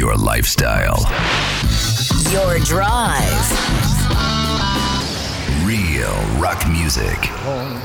your lifestyle. Your drive. Real rock music. Home